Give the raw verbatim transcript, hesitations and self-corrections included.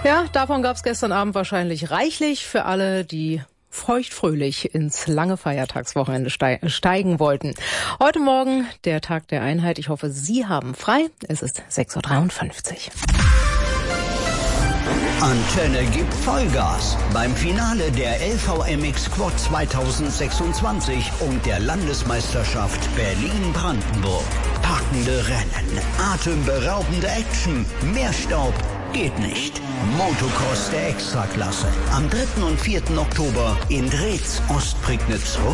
Ja, davon gab es gestern Abend wahrscheinlich reichlich für alle, die feuchtfröhlich ins lange Feiertagswochenende steigen wollten. Heute Morgen der Tag der Einheit. Ich hoffe, Sie haben frei. Es ist sechs Uhr dreiundfünfzig. Antenne gibt Vollgas beim Finale der L V M X Quad zweitausendsechsundzwanzig und der Landesmeisterschaft Berlin-Brandenburg. Packende Rennen, atemberaubende Action, mehr Staub geht nicht. Motocross der Extraklasse am dritten und vierten Oktober in Drez, Ostprignitz,